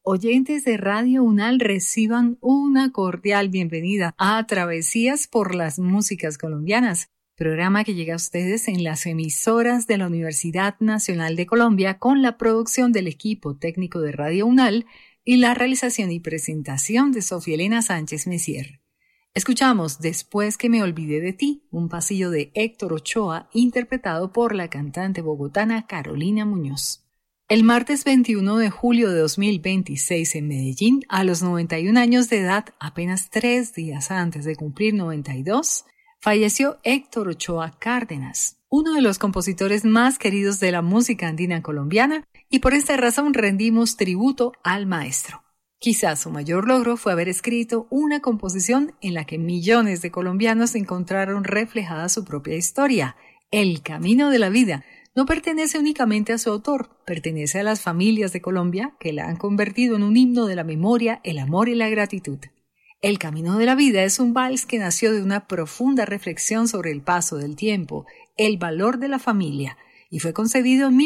Oyentes de Radio UNAL, reciban una cordial bienvenida a Travesías por las Músicas Colombianas, programa que llega a ustedes en las emisoras de la Universidad Nacional de Colombia con la producción del equipo técnico de Radio UNAL y la realización y presentación de Sofía Elena Sánchez Messier. Escuchamos Después que me olvidé de ti, un pasillo de Héctor Ochoa, interpretado por la cantante bogotana Carolina Muñoz. El martes 21 de julio de 2026 en Medellín, a los 91 años de edad, apenas 3 días antes de cumplir 92, falleció Héctor Ochoa Cárdenas, uno de los compositores más queridos de la música andina colombiana, y por esta razón rendimos tributo al maestro. Quizás su mayor logro fue haber escrito una composición en la que millones de colombianos encontraron reflejada su propia historia, El Camino de la Vida. No pertenece únicamente a su autor, pertenece a las familias de Colombia que la han convertido en un himno de la memoria, el amor y la gratitud. El Camino de la Vida es un vals que nació de una profunda reflexión sobre el paso del tiempo, el valor de la familia, y fue concebido en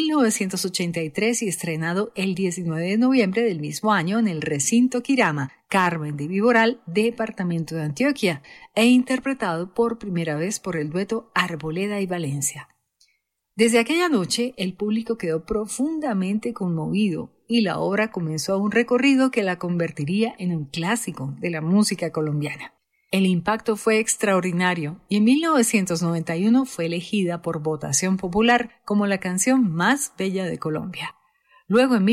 1983 y estrenado el 19 de noviembre del mismo año en el recinto Quirama, Carmen de Viboral, departamento de Antioquia, e interpretado por primera vez por el dueto Arboleda y Valencia. Desde aquella noche, el público quedó profundamente conmovido y la obra comenzó un recorrido que la convertiría en un clásico de la música colombiana. El impacto fue extraordinario y en 1991 fue elegida por votación popular como la canción más bella de Colombia. Luego, en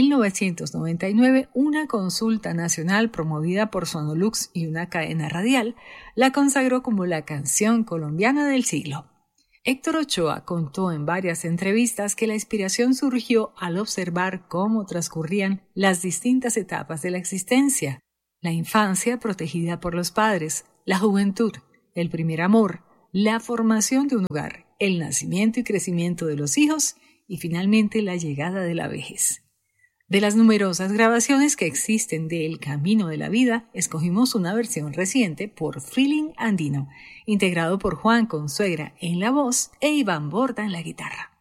1999, una consulta nacional promovida por Sonolux y una cadena radial la consagró como la canción colombiana del siglo. Héctor Ochoa contó en varias entrevistas que la inspiración surgió al observar cómo transcurrían las distintas etapas de la existencia: la infancia protegida por los padres, la juventud, el primer amor, la formación de un hogar, el nacimiento y crecimiento de los hijos y finalmente la llegada de la vejez. De las numerosas grabaciones que existen de El Camino de la Vida, escogimos una versión reciente por Feeling Andino, integrado por Juan Consuegra en la voz e Iván Borda en la guitarra.